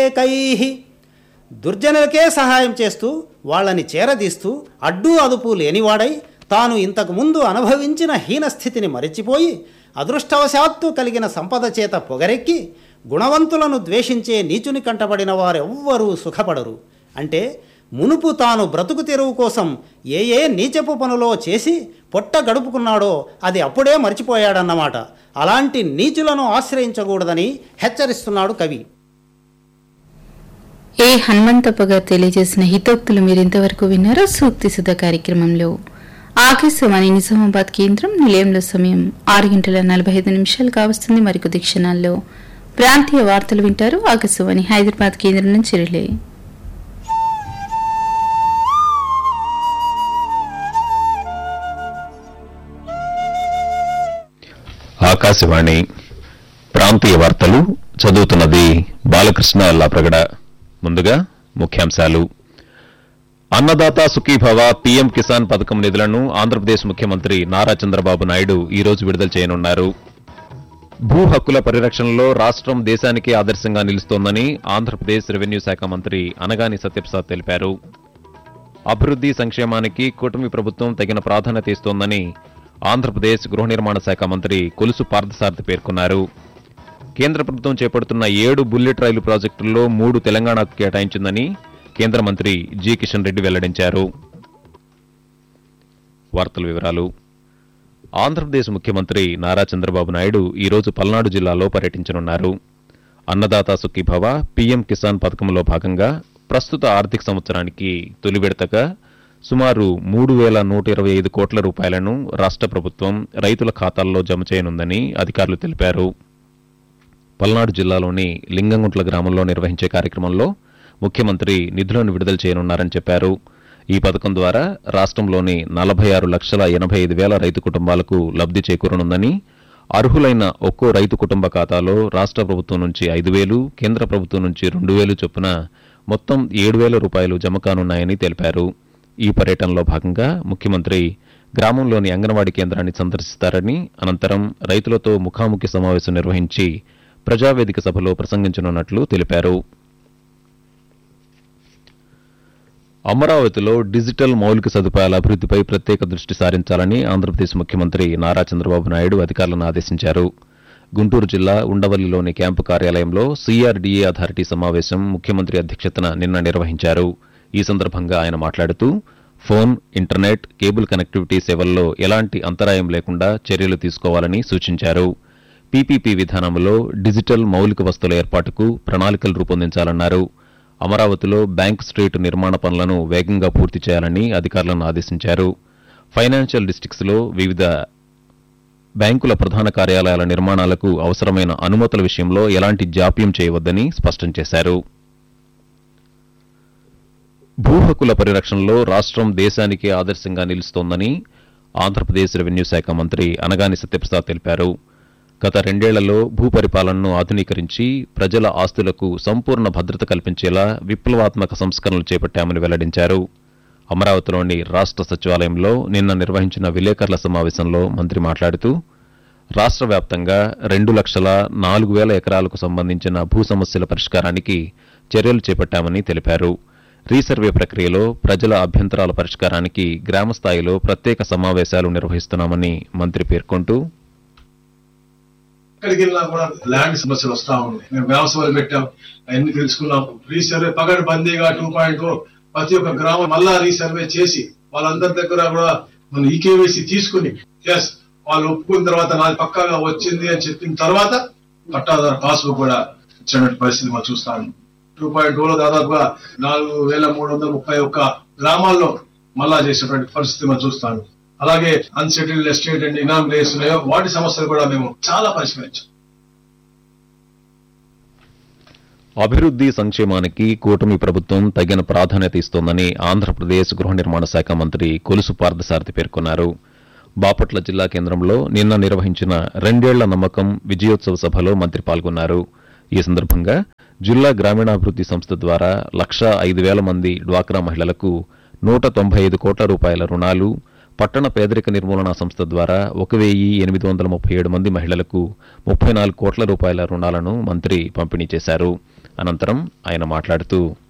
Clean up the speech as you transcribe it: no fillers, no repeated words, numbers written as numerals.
వ్యతిరేకైః. దుర్జనులకే సహాయం చేస్తూ వాళ్ళని చేరదీస్తూ అడ్డు అదుపు లేనివాడై తాను ఇంతకుముందు అనుభవించిన హీనస్థితిని మరిచిపోయి అదృష్టవశాత్తు కలిగిన సంపద చేత పొగరెక్కి గుణవంతులను ద్వేషించే నీచుని కంటబడిన వారెవ్వరూ సుఖపడరు. అంటే మునుపు తాను బ్రతుకు తెరువు కోసం ఏ నీచపు పనులో చేసి పొట్ట గడుపుకున్నాడో అది అప్పుడే మర్చిపోయాడన్నమాట. అలాంటి నీచులను ఆశ్రయించకూడదని హెచ్చరిస్తున్నాడు కవి. ఏ హనుమంతప్ప గారు తెలియజేసిన హితోక్తులు మీరింతవరకు విన్నారో సూక్తి సుధ కార్యక్రమంలో. ఆకాశవాణి నిజామాబాద్ కేంద్రం నిలయంలో సమయం 6:45 కావస్తుంది. మరికొద్ది క్షణాల్లో ప్రాంతీయ వార్తలు వింటారు. ఆకాశవాణి హైదరాబాద్ కేంద్రం నుంచి రిలే. ఆకాశవాణి ప్రాంతీయ వార్తలు చదువుతున్నది బాలకృష్ణ అల్లాప్రగడ. ముందుగా ముఖ్యాంశాలు. అన్నదాత సుఖీభవ పీఎం కిసాన్ పథకం నిధులను ఆంధ్రప్రదేశ్ ముఖ్యమంత్రి నారా చంద్రబాబు నాయుడు ఈ రోజు విడుదల చేయనున్నారు. భూ హక్కుల పరిరక్షణలో రాష్ట్రం దేశానికే ఆదర్శంగా నిలుస్తోందని ఆంధ్రప్రదేశ్ రెవెన్యూ శాఖ మంత్రి అనగాని సత్యప్రసాద్ తెలిపారు. అభివృద్ది సంక్షేమానికి కూటమి ప్రభుత్వం తగిన ప్రాధాన్యత ఇస్తోందని ఆంధ్రప్రదేశ్ గృహ నిర్మాణ శాఖ మంత్రి కొలుసు పార్థసారథి పేర్కొన్నారు. కేంద్ర ప్రభుత్వం చేపడుతున్న 7 బుల్లెట్ రైలు ప్రాజెక్టుల్లో 3 తెలంగాణకు కేటాయించిందని కేంద్ర మంత్రి జి కిషన్ రెడ్డి వెల్లడించారు. వార్తల వివరాలు. ఆంధ్రప్రదేశ్ ముఖ్యమంత్రి నారా చంద్రబాబు నాయుడు ఈరోజు పల్నాడు జిల్లాలో పర్యటించనున్నారు. అన్నదాత సుఖీభవ పీఎం కిసాన్ పథకంలో భాగంగా ప్రస్తుత ఆర్థిక సంవత్సరానికి తొలి విడతగా సుమారు 3,125 కోట్ల రూపాయలను రాష్ట్ర ప్రభుత్వం రైతుల ఖాతాల్లో జమ చేయనుందని అధికారులు తెలిపారు. పల్నాడు జిల్లాలోని లింగంగుంట్ల గ్రామంలో నిర్వహించే కార్యక్రమంలో ముఖ్యమంత్రి నిధులను విడుదల చేయనున్నారని చెప్పారు. ఈ పథకం ద్వారా రాష్ట్రంలోని 46,85,000 రైతు కుటుంబాలకు లబ్ది చేకూరనుందని, అర్హులైన ఒక్కో రైతు కుటుంబ ఖాతాలో రాష్ట్ర ప్రభుత్వం నుంచి 5,000, కేంద్ర ప్రభుత్వం నుంచి 2,000 చొప్పున మొత్తం 7,000 రూపాయలు జమ కానున్నాయని తెలిపారు. ఈ పర్యటనలో భాగంగా ముఖ్యమంత్రి గ్రామంలోని అంగన్వాడీ కేంద్రాన్ని సందర్శిస్తారని, అనంతరం రైతులతో ముఖాముఖి సమావేశం నిర్వహించి ప్రజావేదిక సభలో ప్రసంగించనున్నట్లు తెలిపారు. అమరావతిలో డిజిటల్ మౌలిక సదుపాయాల అభివృద్దిపై ప్రత్యేక దృష్టి సారించాలని ఆంధ్రప్రదేశ్ ముఖ్యమంత్రి నారా చంద్రబాబు నాయుడు అధికారులను ఆదేశించారు. గుంటూరు జిల్లా ఉండవల్లిలోని క్యాంపు కార్యాలయంలో సిఆర్డీఏ అథారిటీ సమావేశం ముఖ్యమంత్రి అధ్యక్షతన నిన్న నిర్వహించారు. ఈ సందర్భంగా ఆయన మాట్లాడుతూ ఫోన్, ఇంటర్నెట్, కేబుల్ కనెక్టివిటీ సేవల్లో ఎలాంటి అంతరాయం లేకుండా చర్యలు తీసుకోవాలని సూచించారు. పీపీపీ విధానంలో డిజిటల్ మౌలిక వస్తువుల ఏర్పాటుకు ప్రణాళికలు రూపొందించాలన్నారు. అమరావతిలో బ్యాంక్ స్ట్రీట్ నిర్మాణ పనులను వేగంగా పూర్తి చేయాలని అధికారులను ఆదేశించారు. ఫైనాన్షియల్ డిస్ట్రిక్ట్స్లో వివిధ బ్యాంకుల ప్రధాన కార్యాలయాల నిర్మాణాలకు అవసరమైన అనుమతుల విషయంలో ఎలాంటి జాప్యం చేయవద్దని స్పష్టం చేశారు. భూ హక్కుల పరిరక్షణలో రాష్ట్రం దేశానికే ఆదర్శంగా నిలుస్తోందని ఆంధ్రప్రదేశ్ రెవెన్యూ శాఖ మంత్రి అనగాని సత్యప్రసాద్ తెలిపారు. గత 2 ఏళ్లలో భూపరిపాలనను ఆధునీకరించి ప్రజల ఆస్తులకు సంపూర్ణ భద్రత కల్పించేలా విప్లవాత్మక సంస్కరణలు చేపట్టామని వెల్లడించారు. అమరావతిలోని రాష్ట్ర సచివాలయంలో నిన్న నిర్వహించిన విలేకరుల సమావేశంలో మంత్రి మాట్లాడుతూ రాష్ట్ర వ్యాప్తంగా 2,04,000 ఎకరాలకు సంబంధించిన భూ సమస్యల పరిష్కారానికి చర్యలు చేపట్టామని తెలిపారు. రీసర్వే ప్రక్రియలో ప్రజల అభ్యంతరాల పరిష్కారానికి గ్రామస్థాయిలో ప్రత్యేక సమావేశాలు నిర్వహిస్తున్నామని మంత్రి పేర్కొంటూ ఎక్కడికి వెళ్ళినా కూడా ల్యాండ్ సమస్యలు వస్తా ఉన్నాయి. మేము వ్యవసాయాలు పెట్టాం, అవన్నీ తెలుసుకున్నాం. రీసర్వే పగడ్బందీగా 2.0 ప్రతి ఒక్క గ్రామం మళ్ళా రీసర్వే చేసి వాళ్ళందరి దగ్గర కూడా మనం ఈకేవైసీ తీసుకుని వాళ్ళు ఒప్పుకున్న తర్వాత నాది పక్కాగా వచ్చింది అని చెప్పిన తర్వాత పట్టాదారు పాస్బుక్ కూడా ఇచ్చినటువంటి పరిస్థితి మనం చూస్తాం. 2.0లో దాదాపుగా 4,331 గ్రామాల్లో మళ్ళా చేసేటువంటి పరిస్థితి మనం చూస్తాం. అలాగే అన్సెటిల్డ్ ఎస్టేట్ అండ్ ఇనామినేట్స్ ఉన్నాయో వాటి సమస్యలు కూడా మేము చాలా పరిష్కరించాం. అభివృద్ది సంక్షేమానికి కూటమి ప్రభుత్వం తగిన ప్రాధాన్యత ఇస్తోందని ఆంధ్రప్రదేశ్ గృహ నిర్మాణ శాఖ మంత్రి కొలుసు పార్థసారథి పేర్కొన్నారు. బాపట్ల జిల్లా కేంద్రంలో నిన్న నిర్వహించిన 2 ఏళ్ల నమ్మకం విజయోత్సవ సభలో మంత్రి పాల్గొన్నారు. ఈ సందర్భంగా జిల్లా గ్రామీణాభివృద్ది సంస్థ ద్వారా 1,05,000 మంది డ్వాక్రా మహిళలకు 195 కోట్ల రూపాయల రుణాలు, పట్టణ పేదరిక నిర్మూలన సంస్థ ద్వారా 1,837 మంది మహిళలకు 34 కోట్ల రూపాయల రుణాలను మంత్రి పంపిణీ చేశారు. అనంతరం ఆయన మాట్లాడుతూ